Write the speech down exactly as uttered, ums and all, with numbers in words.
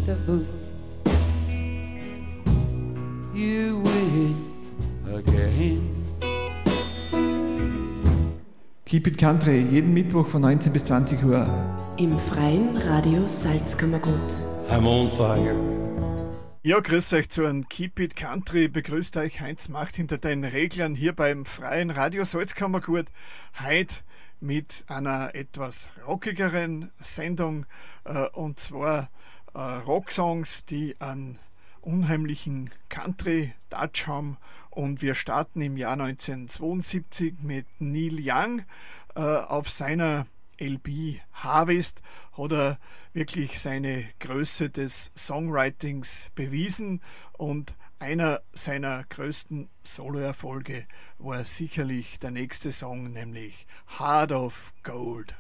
do you win again? Keep It Country, jeden Mittwoch von neunzehn bis zwanzig Uhr. Im freien Radio Salzkammergut. I'm on fire. Ja, grüß euch zu einem Keep It Country. Begrüßt euch Heinz Macht hinter den Reglern hier beim freien Radio Salzkammergut. Heute mit einer etwas rockigeren Sendung äh, und zwar äh, Rocksongs, die einen unheimlichen Country-Touch haben. Und wir starten im Jahr neunzehnhundertzweiundsiebzig mit Neil Young. Äh, auf seiner L P Harvest hat er wirklich seine Größe des Songwritings bewiesen und einer seiner größten Soloerfolge war sicherlich der nächste Song, nämlich Heart of Gold.